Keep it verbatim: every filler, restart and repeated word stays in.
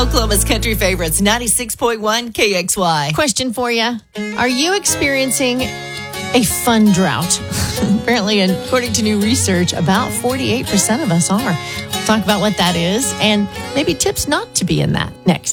Oklahoma's country favorites, ninety-six point one K X Y. Question for you. Are you experiencing a fun drought? Apparently, according to new research, about forty-eight percent of us are. We'll talk about what that is and maybe tips not to be in that next.